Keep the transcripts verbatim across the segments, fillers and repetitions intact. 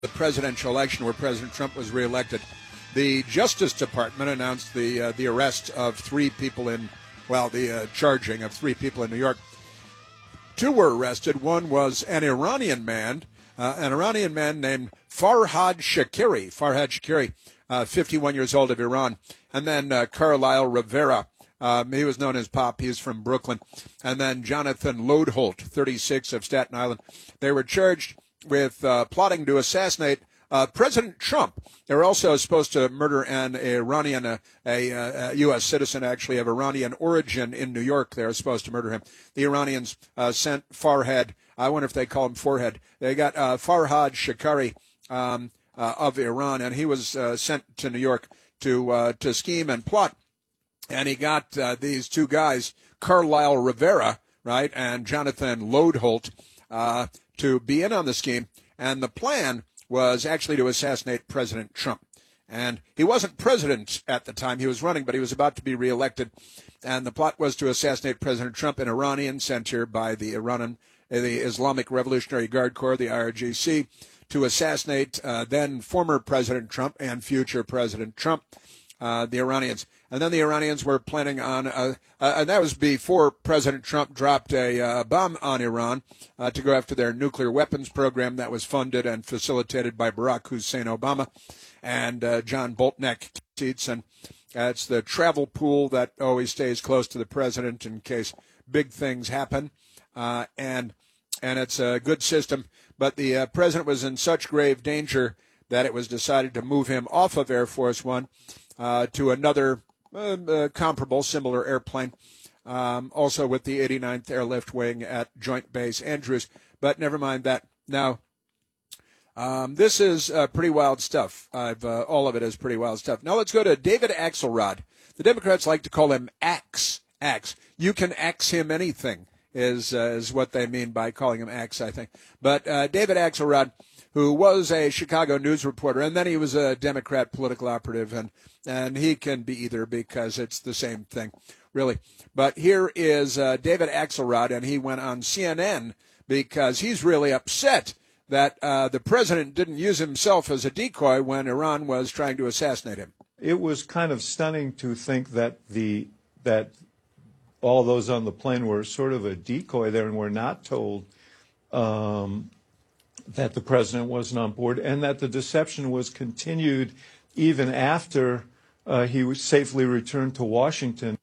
the presidential election where President Trump was reelected, the Justice Department announced the uh, the arrest of three people in, well, the uh, charging of three people in New York. Two were arrested. One was an Iranian man, uh, an Iranian man named Farhad Shakiri, Farhad Shakiri, uh, fifty-one years old, of Iran, and then uh, Carlisle Rivera. Um, he was known as Pop. He's from Brooklyn. And then Jonathan Lodeholt, thirty-six, of Staten Island. They were charged with uh, plotting to assassinate uh, President Trump. They were also supposed to murder an Iranian, uh, a, a U S citizen, actually, of Iranian origin in New York. They were supposed to murder him. The Iranians uh, sent Farhad. I wonder if they call him Forehead. They got uh, Farhad Shakari um, uh, of Iran, and he was uh, sent to New York to uh, to scheme and plot. And he got uh, these two guys, Carlisle Rivera, right, and Jonathan Lodeholt, uh, to be in on the scheme. And the plan was actually to assassinate President Trump. And he wasn't president at the time. He was running, but he was about to be reelected. And the plot was to assassinate President Trump, an Iranian sent here by the Iranian, the Islamic Revolutionary Guard Corps, the I R G C, to assassinate uh, then former President Trump and future President Trump, uh, the Iranians. And then the Iranians were planning on, uh, uh, and that was before President Trump dropped a uh, bomb on Iran uh, to go after their nuclear weapons program that was funded and facilitated by Barack Hussein Obama and uh, John Boltneck. And that's the travel pool that always stays close to the president in case big things happen. Uh, and and it's a good system. But the uh, president was in such grave danger that it was decided to move him off of Air Force One uh, to another Uh, uh, comparable, similar airplane, um, also with the eighty-ninth Airlift Wing at Joint Base Andrews. But never mind that. Now, um, this is uh, pretty wild stuff. I've, uh, all of it is pretty wild stuff. Now let's go to David Axelrod. The Democrats like to call him Axe. Axe. You can axe him anything is uh, is what they mean by calling him Axe, I think. But uh, David Axelrod, who was a Chicago news reporter, and then he was a Democrat political operative, and, and he can be either because it's the same thing, really. But here is uh, David Axelrod, and he went on C N N because he's really upset that uh, the president didn't use himself as a decoy when Iran was trying to assassinate him. It was kind of stunning to think that the that all those on the plane were sort of a decoy there and were not told um, that the president wasn't on board, and that the deception was continued even after uh, he was safely returned to Washington.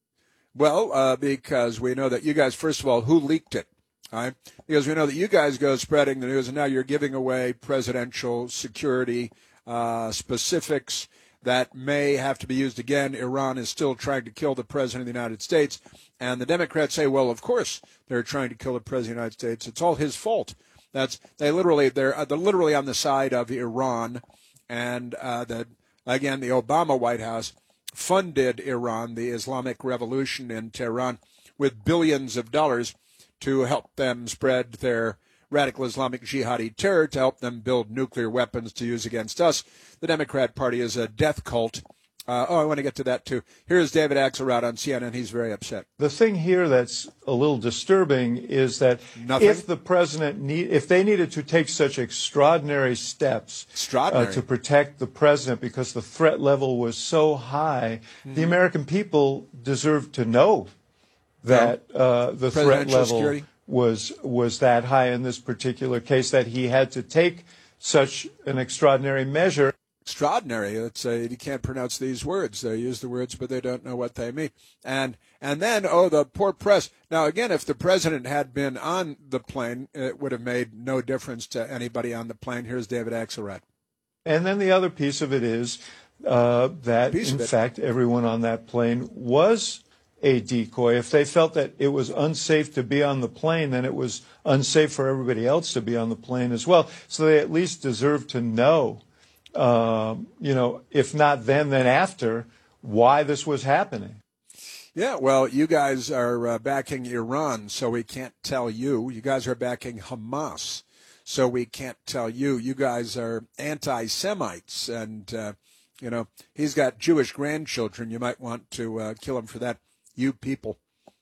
Well, uh, because we know that you guys, first of all, who leaked it? All right? Because we know that you guys go spreading the news, and now you're giving away presidential security uh, specifics that may have to be used again. Iran is still trying to kill the president of the United States, and the Democrats say, well, of course they're trying to kill the president of the United States. It's all his fault. That's they literally they're uh, they're literally on the side of Iran, and uh, the again the Obama White House funded Iran, the Islamic Revolution in Tehran, with billions of dollars to help them spread their radical Islamic jihadi terror, to help them build nuclear weapons to use against us. The Democrat Party is a death cult. Uh, oh, I want to get to that, too. Here's David Axelrod on C N N. He's very upset. The thing here that's a little disturbing is that Nothing? if the president need, if they needed to take such extraordinary steps extraordinary. Uh, to protect the president because the threat level was so high, mm-hmm. the American people deserve to know that uh, the threat level security? was was that high in this particular case, that he had to take such an extraordinary measure. Extraordinary. It's a, you can't pronounce these words. They use the words, but they don't know what they mean. And and then, oh, the poor press. Now, again, if the president had been on the plane, it would have made no difference to anybody on the plane. Here's David Axelrod. And then the other piece of it is uh, that, in fact, everyone on that plane was a decoy. If they felt that it was unsafe to be on the plane, then it was unsafe for everybody else to be on the plane as well. So they at least deserve to know, um, you know, if not then, then after, why this was happening. Yeah, well, you guys are uh, backing Iran, so we can't tell you. You guys are backing Hamas, so we can't tell you. You guys are anti-Semites, and, uh, you know, he's got Jewish grandchildren. You might want to uh, kill him for that. You people.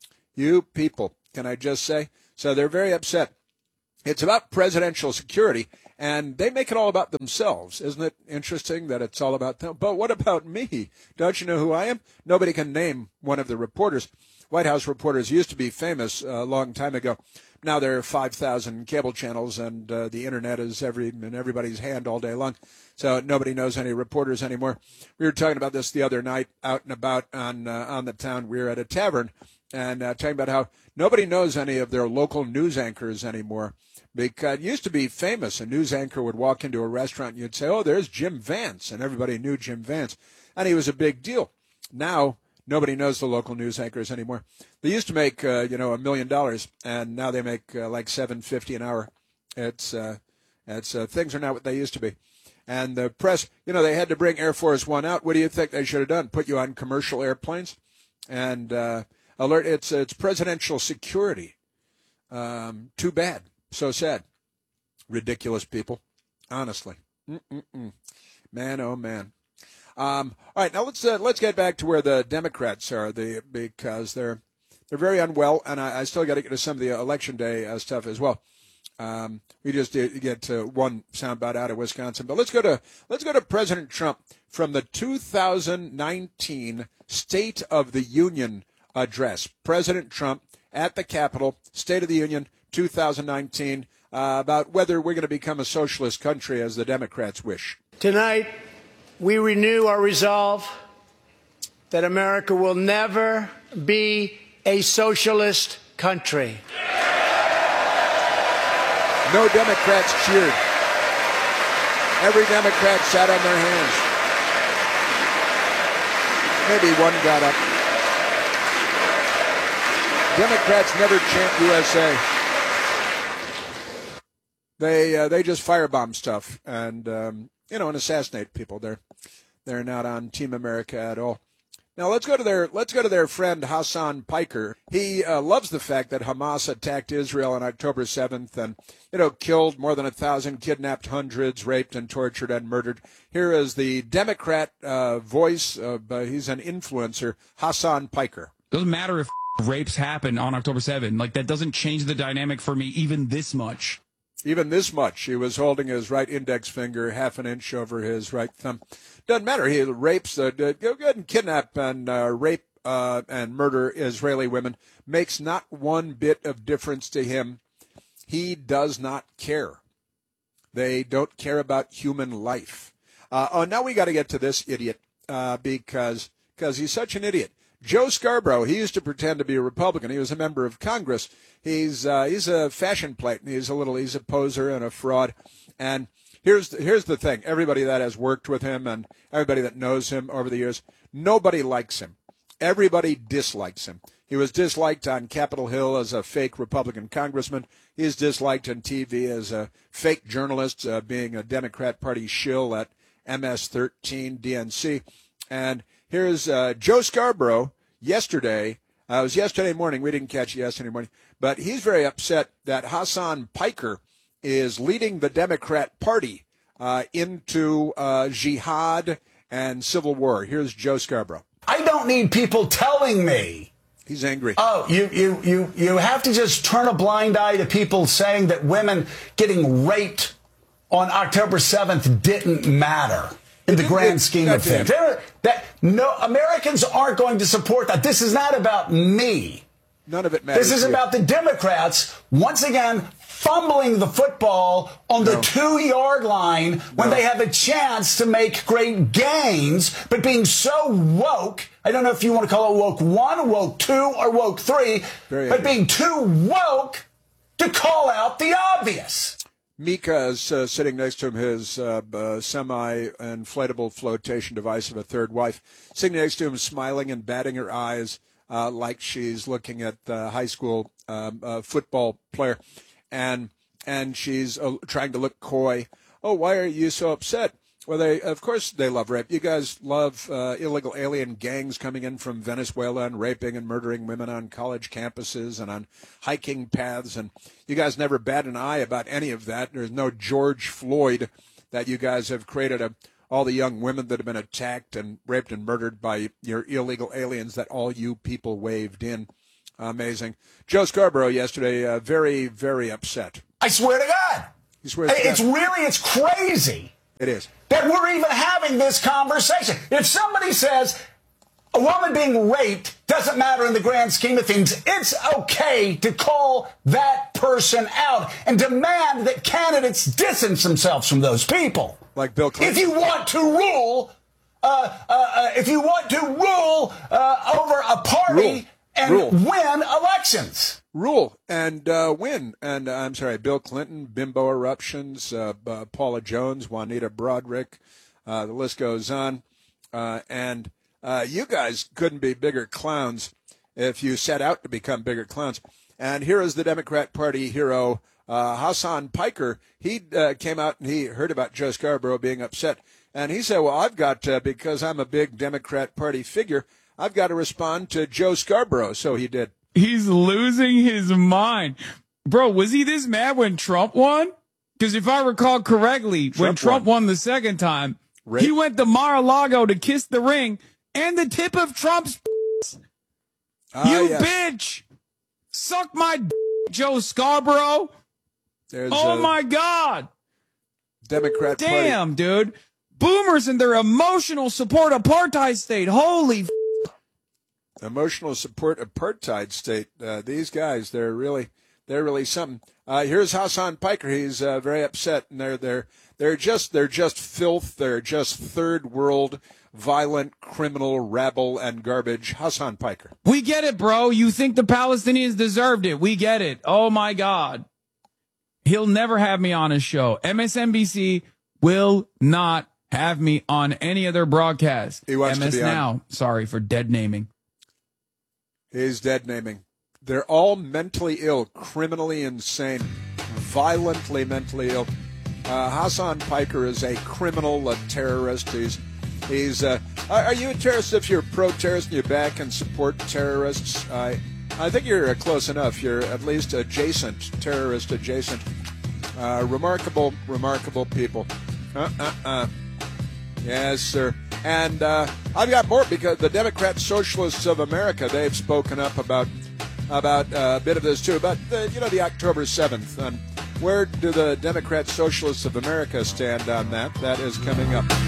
You people, can I just say? So they're very upset. It's about presidential security, And they make it all about themselves. Isn't it interesting that it's all about them? But what about me? Don't you know who I am? Nobody can name one of the reporters. White House reporters used to be famous a long time ago. Now there are five thousand cable channels, and uh, the Internet is every in everybody's hand all day long. So nobody knows any reporters anymore. We were talking about this the other night out and about on, uh, on the town. We were at a tavern and uh, talking about how nobody knows any of their local news anchors anymore. Because it used to be famous. A news anchor would walk into a restaurant and you'd say, oh, there's Jim Vance. And everybody knew Jim Vance. And he was a big deal. Now, nobody knows the local news anchors anymore. They used to make, uh, you know, a million dollars. And now they make uh, like seven fifty an hour. It's, uh, it's uh, things are not what they used to be. And the press, you know, they had to bring Air Force One out. What do you think they should have done? Put you on commercial airplanes? And uh, alert, it's, it's presidential security. Um, too bad. So sad. Ridiculous people. Honestly. Mm-mm-mm. Man, oh, man. Um, all right, now let's uh, let's get back to where the Democrats are, the, because they're they're very unwell, and I, I still got to get to some of the election day uh, stuff as well. Um, we just did get uh, one soundbite out of Wisconsin, but let's go to let's go to President Trump from the two thousand nineteen State of the Union address. President Trump at the Capitol, State of the Union, two thousand nineteen, uh, about whether we're going to become a socialist country as the Democrats wish. Tonight, we renew our resolve that America will never be a socialist country. No Democrats cheered. Every Democrat sat on their hands. Maybe one got up. Democrats never chant U S A. They uh, they just firebomb stuff and um, you know and assassinate people. They're they're not on Team America at all. Now let's go to their let's go to their friend Hassan Piker. He uh, loves the fact that Hamas attacked Israel on October seventh and you know killed more than a thousand, kidnapped hundreds, raped and tortured and murdered. Here is the Democrat uh, voice. Uh, he's an influencer, Hassan Piker. Doesn't matter if rapes happen on October seventh. Like, that doesn't change the dynamic for me even this much. Even this much. He was holding his right index finger half an inch over his right thumb. Doesn't matter. He rapes, uh, go ahead and kidnap and uh, rape uh, and murder Israeli women. Makes not one bit of difference to him. He does not care. They don't care about human life. Uh, oh, now we got to get to this idiot uh, because because he's such an idiot. Joe Scarborough, he used to pretend to be a Republican. He was a member of Congress. He's uh, he's a fashion plate. And he's a little he's a poser and a fraud. And here's the, here's the thing: everybody that has worked with him and everybody that knows him over the years, nobody likes him. Everybody dislikes him. He was disliked on Capitol Hill as a fake Republican congressman. He's disliked on T V as a fake journalist, uh, being a Democrat Party shill at M S thirteen D N C. And here's uh, Joe Scarborough yesterday. Uh, it was yesterday morning. We didn't catch it yesterday morning. But he's very upset that Hassan Piker is leading the Democrat Party uh, into uh, jihad and civil war. Here's Joe Scarborough. I don't need people telling me. He's angry. Oh, you, you, you, you have to just turn a blind eye to people saying that women getting raped on October seventh didn't matter in the grand scheme of things. That, no, Americans aren't going to support that. This is not about me. None of it matters. This is about the Democrats, once again, fumbling the football on the no. two-yard line when no. they have a chance to make great gains, but being so woke, I don't know if you want to call it woke one, woke two, or woke three, Very but angry. being too woke to call out the obvious. Mika is uh, sitting next to him, his uh, uh, semi-inflatable flotation device of a third wife, sitting next to him, smiling and batting her eyes uh, like she's looking at the high school um, uh, football player. And and she's uh, trying to look coy. Oh, why are you so upset? Well, they of course they love rape. You guys love uh, illegal alien gangs coming in from Venezuela and raping and murdering women on college campuses and on hiking paths. And you guys never bat an eye about any of that. There's no George Floyd that you guys have created a, all the young women that have been attacked and raped and murdered by your illegal aliens that all you people waved in. Amazing. Joe Scarborough yesterday, uh, very, very upset. I swear to God. He swears it's really, it's crazy. It is. That we're even having this conversation. If somebody says a woman being raped doesn't matter in the grand scheme of things, it's okay to call that person out and demand that candidates distance themselves from those people. Like Bill Clinton. If you want to rule, uh, uh, uh, if you want to rule uh, over a party rule. and rule. win elections. Rule and uh, win. And uh, I'm sorry, Bill Clinton, bimbo eruptions, uh, uh, Paula Jones, Juanita Broderick, uh, the list goes on. Uh, and uh, you guys couldn't be bigger clowns if you set out to become bigger clowns. And here is the Democrat Party hero, uh, Hassan Piker. He uh, came out and he heard about Joe Scarborough being upset. And he said, well, I've got, uh, because I'm a big Democrat Party figure, I've got to respond to Joe Scarborough. So he did. He's losing his mind. Bro, was he this mad when Trump won? Because if I recall correctly, Trump when Trump won. won the second time, Rape. he went to Mar-a-Lago to kiss the ring and the tip of Trump's uh, You yes. bitch! Suck my d- Joe Scarborough! There's oh my God! Democrat Damn, Party. dude. Boomers and their emotional support apartheid state. Holy f- Emotional support apartheid state. Uh, these guys, they're really, they're really something. Uh, here's Hassan Piker. He's uh, very upset, and they're they're they're just they're just filth. They're just third world, violent, criminal rabble and garbage. Hassan Piker. We get it, bro. You think the Palestinians deserved it? We get it. Oh my God. He'll never have me on his show. M S N B C will not have me on any of their broadcasts. He wants M S to be Now. on. Sorry for dead naming. He's dead naming. They're all mentally ill, criminally insane, violently mentally ill. Uh, Hassan Piker is a criminal, a terrorist. He's, he's. Uh, are you a terrorist if you're pro-terrorist and you back and support terrorists? I, I think you're uh, close enough. You're at least adjacent, terrorist adjacent. Uh, remarkable, remarkable people. Uh, uh, uh. Yes, sir. And uh, I've got more because the Democrat Socialists of America, they've spoken up about about uh, a bit of this too, about the, you know, the October seventh. And where do the Democrat Socialists of America stand on that? That is coming up.